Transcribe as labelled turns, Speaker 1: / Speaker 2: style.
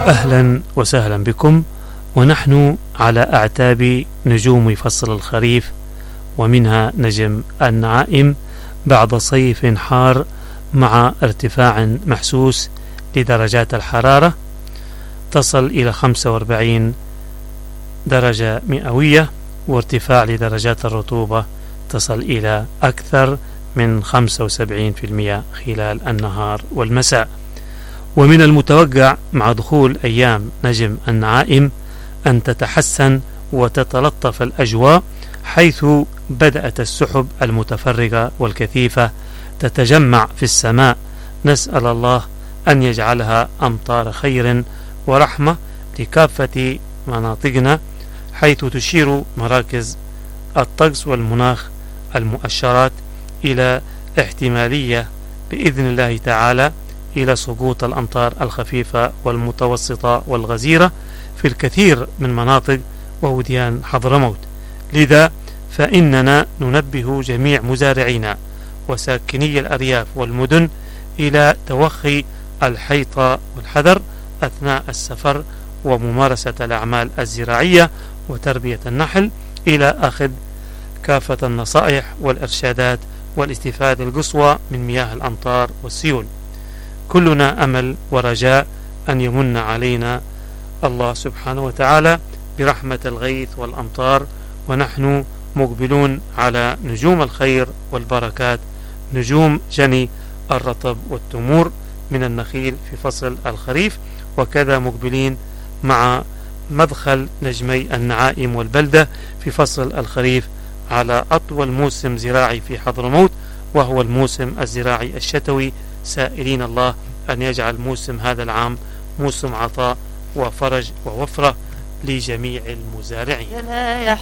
Speaker 1: أهلا وسهلا بكم، ونحن على أعتاب نجوم فصل الخريف، ومنها نجم النعائم بعد صيف حار مع ارتفاع محسوس لدرجات الحرارة تصل إلى 45 درجة مئوية، وارتفاع لدرجات الرطوبة تصل إلى أكثر من 75% خلال النهار والمساء. ومن المتوقع مع دخول أيام نجم النعائم أن تتحسن وتتلطف الأجواء، حيث بدأت السحب المتفرقة والكثيفة تتجمع في السماء. نسأل الله أن يجعلها أمطار خير ورحمة لكافة مناطقنا، حيث تشير مراكز الطقس والمناخ المؤشرات إلى احتمالية بإذن الله تعالى إلى سقوط الأمطار الخفيفة والمتوسطة والغزيرة في الكثير من مناطق ووديان حضرموت. لذا فإننا ننبه جميع مزارعينا وساكني الأرياف والمدن إلى توخي الحيطة والحذر أثناء السفر وممارسة الأعمال الزراعية وتربية النحل، إلى أخذ كافة النصائح والإرشادات والاستفادة القصوى من مياه الأمطار والسيول. كلنا أمل ورجاء أن يمن علينا الله سبحانه وتعالى برحمة الغيث والأمطار، ونحن مقبلون على نجوم الخير والبركات، نجوم جني الرطب والتمور من النخيل في فصل الخريف، وكذا مقبلين مع مدخل نجمي النعائم والبلدة في فصل الخريف على أطول موسم زراعي في حضرموت، وهو الموسم الزراعي الشتوي، سائلين الله أن يجعل موسم هذا العام موسم عطاء وفرج ووفرة لجميع المزارعين.